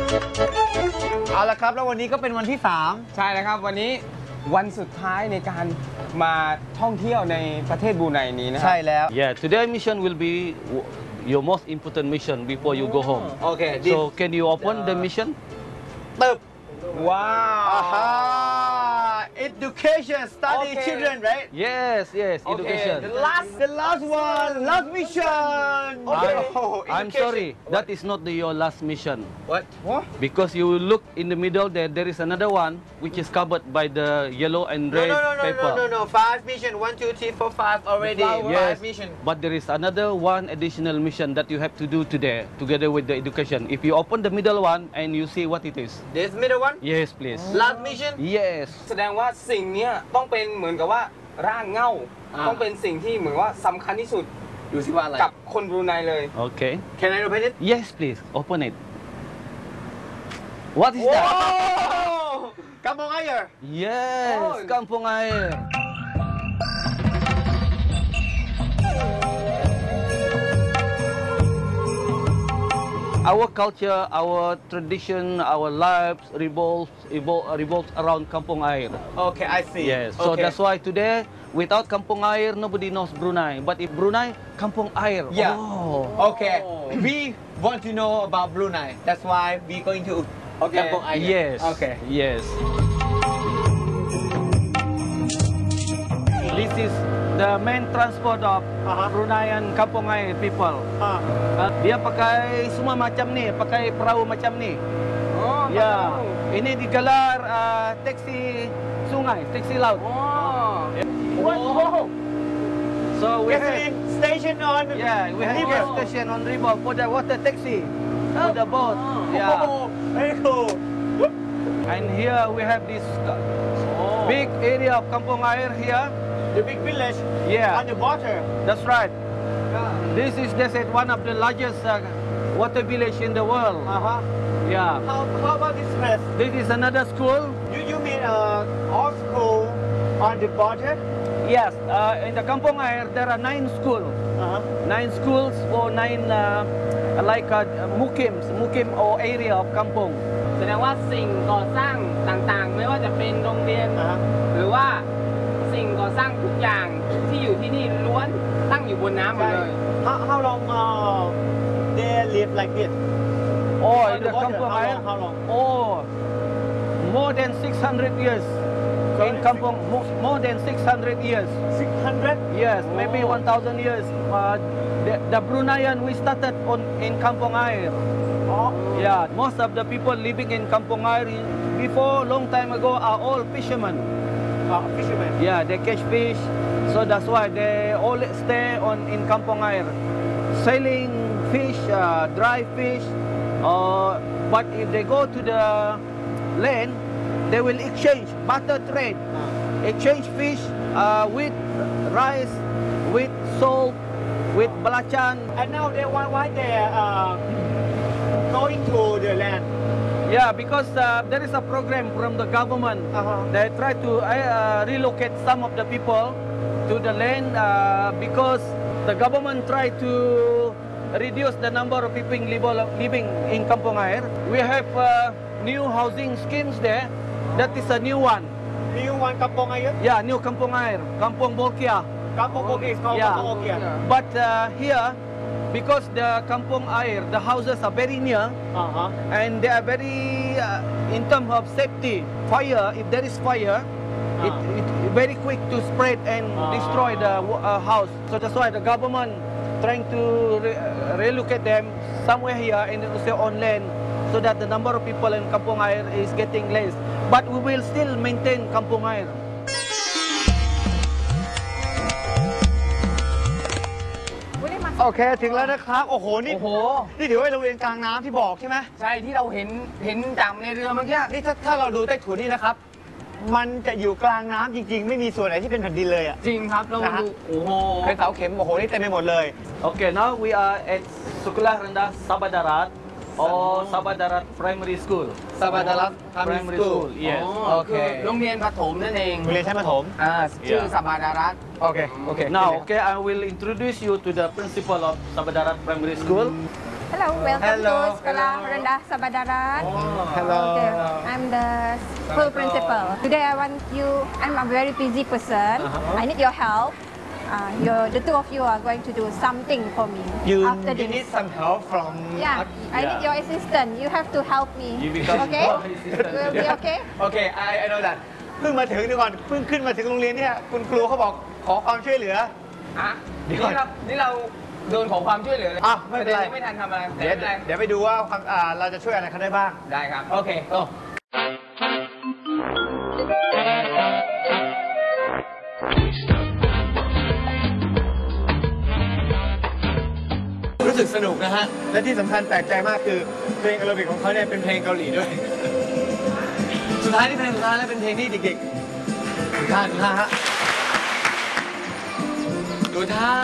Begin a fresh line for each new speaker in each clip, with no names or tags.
เอาละครับแล้ววันนี้ก็เป็นวันที่3
ใช่แล้วครับวันนี้วันสุดท้ายในการมาท่องเที่ยวในประเทศบรูไนนี้นะครั
ใช่แล้ว
Yeah, today mission will be your most important mission before you go home.
โอเค
So can you open the mission?
ตึบ
ว้าว
education study
Okay.
children right
Yes, yes,
Okay,
education.
the last
the last one last mission
Okay.
Oh,
I'm
education.
sorry, that is not your last mission.
What
Because you look in the middle there is another one which is covered by the yellow and red paper.
No 5 mission 1 2 3 4 5 already
Yes,
5 mission
but there is another one additional mission that you have to do today together with the education. If you open the middle one and you see what it is.
this middle one
Yes, please.
last mission
Yes.
แสดงว่าสิ่งเนี้ยต้องเป็นเหมือนกับว่าร่างเงาต้องเป็นสิ่งที่เหมือนว่าสำคัญที่สุด
ดูสิว่าอะไร
กับคนบรูไนเลย
Okay.
Can I open it
Yes, please. Open it. What is that?
Come on higher
Yes,
Oh.
Kampung Air. Our culture, our tradition, our lives revolves around Kampung Air.
Okay I see
Yes, so
okay.
that's why today, without Kampung Air, nobody knows Brunei. But if Brunei, Kampung Air.
Yeah.
Oh.
Okay, we want to know about Brunei. That's why we going to
Okay.
Kampong Ayer.
Yes.
Okay.
Yes. This is the main transport of Bruneian Kampung Air people. Dia pakai semua macam ni, pakai perahu macam ni.
Oh,
Ya, ini digelar taksi sungai, taksi laut.
Oh.
Wow.
So we have,
Gasoline station on
yeah, we have
river.
gas station on river for the water taxi, for the boat. Yeah.
Oh, very cool.
And here we have this big area of Kampung Air here.
The big village
Yeah.
on the water.
That's right. This is they said one of the largest water village in the world. Yeah.
How about this place?
This is another school.
You mean all school on the border?
Yes. In the Kampung Air there are 9 schools. 9 schools for 9 like mukim or area of kampung.
แสดงว่าสิ่งก่อสร้างต่างๆ ไม่ว่าจะเป็นโรงเรียน หรือว่าสิ่งก่อสร้างทุกอย่างที่อยู่ที่นี่ล้วนตั้งอยู่บนน้ำหมดเลย
How long they live like this?
Oh,
On
in
the
the
water,
Kampung
how
Air.
long, how long?
Oh, more than 600 years.
Sorry?
In kampung, more than 600 years.
600?
Yes, maybe 1,000 years. The Bruneian we started in Kampung Air.
Oh,
Yeah, most of the people living in Kampung Air before long time ago are all fishermen.
fisherman.
Yeah, they catch fish, so that's why they all stay in Kampung Air, selling fish, dry fish. But if they go to the land, they will exchange barter trade, exchange fish with rice, with salt, with belacan.
And now why they going to the land?
Yeah, because there is a program from the government. They try to relocate some of the people to the land because the government try to reduce the number of people living in Kampung Air. We have new housing schemes there. That is a new one.
New one Kampong Ayer?
Yeah, new Kampung Air, Kampung Bolkia.
Kampong Bukit is called
Yeah.
Kampong Bukit.
But here, because the Kampung Air, the houses are very near, and they are very, in terms of safety, fire, if there is fire, it very quick to spread and destroy the house. So that's why the government trying to relocate them somewhere here and also on land, so that the number of people in Kampung Air is getting less. But we will still maintain Kampung Air.
โอเคถึงแล้วนะครับ โอ้โห นี่
โอ้โห
นี่ถือว่าโรงเรียนกลางน้ำที่บอกใช่ไหม
ใช่ที่เราเห็นจากในเรือเมื่อกี้
นี่ถ้าเราดูใต้ถุนนี่นะครับ มันจะอยู่กลางน้ำจริงๆ ไม่มีส่วนไหนที่เป็นแผ่นดินเลยอ่ะ
จริงครับเราดูโอ้โห
เป็นเสาเข็ม โอ้โห นี่เต็มไปหมดเลย
Okay, now we are at Sekolah Rendah Sabadarat or Sabadarat Primary School.
Sabadarat Primary School
Yes.
โอเคโรงเรียนประถมนั่นเอง
โรงเรียนชั้นประถม
ชื่อสบาดารัต
โอเค โอเค
Now, okay, I will introduce you to the principal of Sabadarat Primary School.
Hello, welcome
Hello.
to Sekolah Rendah Sabadaran.
Hello.
Okay, I'm the school principal. Today I want you, I'm a very busy person. I need your help. The two of you are going to do something for me
You,
after
you
this.
need some help from
Yeah, I need your assistance. You have to help me.
You become
Okay?
our assistant.
Will be okay?
โอเค I know that เพิ่งมาถึงดีก่อนเพิ่งขึ้นมาถึงโรงเรียนเนี่ยคุณครูเขาบอกขอความช่วยเหลือ
อ่ะ
เดี๋
นี่
ยว
เราโดนขอความช่วยเหลือเลย
อ่ะไม่เป็นไร
ยังไม่ทันทำอะไรแต่
เดี๋ยว
ไม่เป็นไร
เดี๋ยวไปดูว่าความเราจะช่วยอะไรเขาได้บ้าง
ได้ครับ โอเคโอ้
รู้สึกสนุกนะฮะ และที่สำคัญแปลกใจมากคือเพลงแอโรบิกของเขาเนี่ยเป็นเพลงเกาหลีด้วย สุดท้ายนี่เพลงสุดท้ายแล้วเป็นเพลงที่เด็กๆดูท่าฮะดูท่า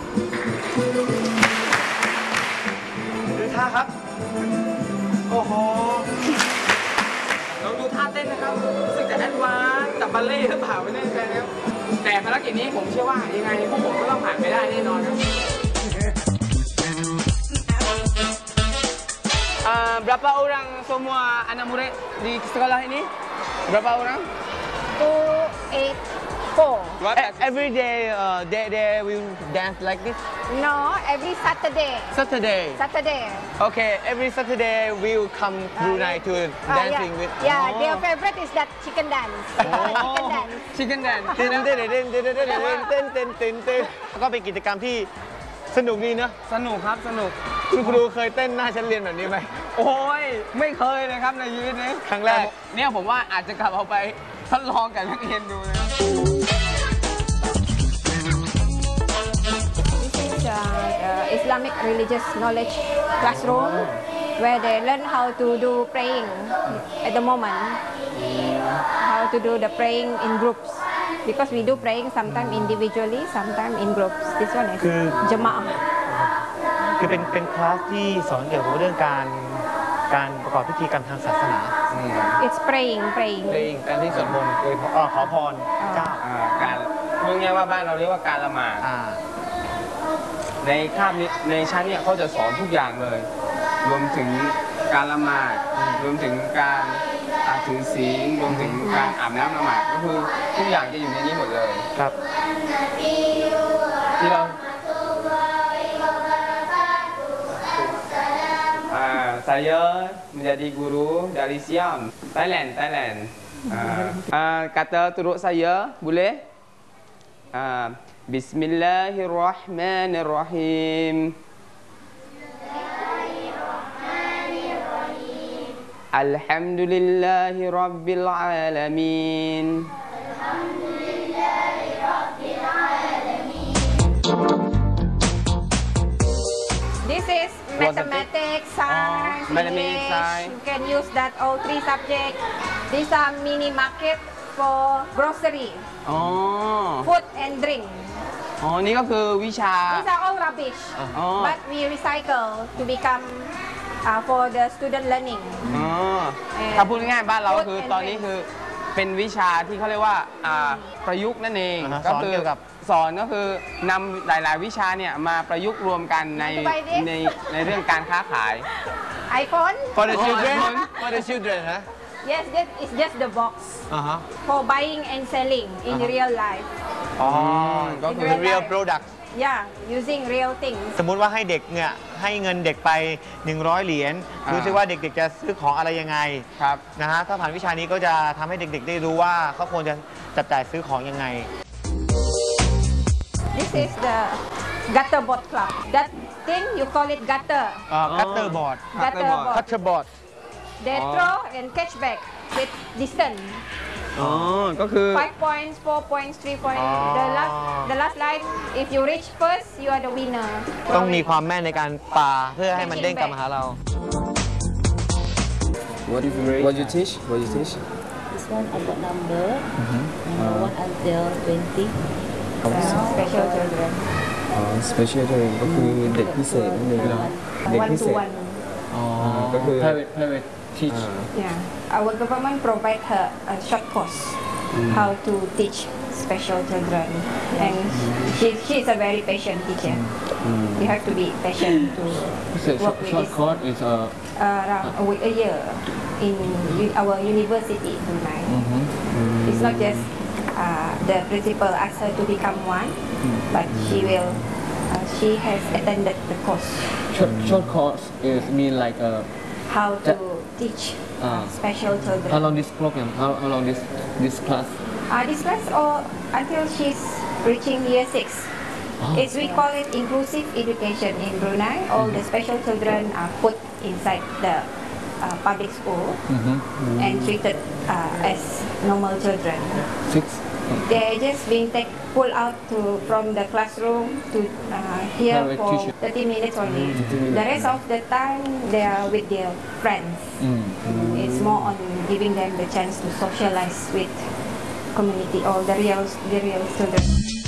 ครับ โอ้โห
เราดูท่าเต้นนะครับรู้สึกจะแอดวานซ์กับบัลเล่ต์หรือเปล่าไม่แน่ใจนะครับแต่ภารกิจนี้ผมเชื่อว่ายังไงพวกผมก็ต้องผ่านไปได้แน่นอนครับ berapa orang semua anak murid di sekolah ini? Berapa orang?
284.
Every day they will dance like this
No, every Saturday.
Saturday
Saturday.
Okay every Saturday we'll come Brunei to dancing with
Yeah, their favorite is that chicken dance. Chicken dance.
Chicken dance
เต้นแล้วก็เป็นกิจกรรมที่สนุกดีเนอะ
สนุกครับสนุก
คุณครูเคยเต้นหน้าชั้นเรียนแบบนี้ไหม
โอ้ยไม่เคยเลยครับในชีวิตนี้
ครั้งแรก
เนี่ยผมว่าอาจจะกลับเอาไปทดลองกับนักเรียนดูนะครับ
This is Islamic religious knowledge classroom where they learn how to do praying at the moment. How to do the praying in groups. Because we do praying sometimes individually, sometimes in groups. This one is Jamaah.
คือเป็นคลาสที่สอนเกี่ยวกับเรื่องการประกอบพิธีกรรมทางศาสนา
It's praying.
เพลงการที่สวดมนต์คือขอพรเจ้า
การพูดง่ายๆว่าบ้านเราเรียกว่าการละหมาด ในคาบนี้ในชั้นเนี่ยเขาจะสอนทุกอย่างเลย รวมถึงการละหมาดรวมถึงการถือศีลรวมถึงการอาบน้ำละหมาดก็คือทุกอย่างจะอยู่ในนี้หมดเลย
ครับ
ที่เราsaya menjadi guru dari Siam, Thailand. Kata turut saya, boleh? Bismillahirrahmanirrahim. Alhamdulillahi Rabbil Alamin.
This is mathematics, science,
mathematics,
English.
science.
You can use that all three subjects. These are mini market for grocery,
อ๋อ
food and drink.
อ๋อ นี่ก็คือวิชา
These are all rubbish,
Oh.
but we recycle to become for the student learning.
อ๋อ ถ้าพูดง่ายๆบ้านเราก็คือตอนนี้คือเป็นวิชาที่เขาเรียกว่าประยุกต์นั่นเอง
สอนเกี่ยวกับ
สอนก็คือนำหลายๆวิชาเนี่ยมาประยุกต์รวมกันในเรื่องการค้าขาย
iPhone?
For the
Oh,
children
iPhone.
For the children ฮะ
Yes, that is just the box for buying and selling in real life.
อ๋อ
ก็คือ
เป็น real product
Yeah, using real things.
สมมุติว่าให้เด็กเนี่ยให้เงินเด็กไป100เหรียญดูซิว่าเด็กๆจะซื้อของอะไรยังไง
ครับ
นะฮะถ้าผ่านวิชานี้ก็จะทำให้เด็กๆได้รู้ว่าเขาควรจะจับจ่ายซื้อของยังไง
This is the gutter board club. That thing you call it gutter.
คัตเตอร์บอร์ด
Gutter
board.
board.
คัตเตอร์บอร์ด
They throw and catch back with distance.
อ๋อ ก็คือ
5 points, 4 points, 3 points.
Oh.
The last line, if you reach first, you are the winner.
ต้องมีความแม่นในการปาเพื่อให้มันเด้งกลับมาหาเรา
What you teach? What you teach?
This one I got number. Number 1 until 20.
Special children.
Special training ก็คือเด็กพิเศษนั่นเองเนาะเด็ก
One
พิเศ
to
ษ
one.
ก็คือ
private teach
Yeah. Our government provide her a short course how to teach special children, and she's a very patient teacher. You have to be patient to work with
short
this.
course is
Around a year in our university in Brunei. It's not just the principal asked her to become one, but she has attended the course.
short course is mean like
How to teach special children.
how long this program? How long this class?
This class until she's reaching year 6. We call it inclusive education in Brunei. All the special children are put inside the public school and treated as normal children.
6.
They're just being pulled out from the classroom to here
Private
for
tuition.
30 minutes only. The rest of the time they are with their friends. It's more on giving them the chance to socialize with community or the real children.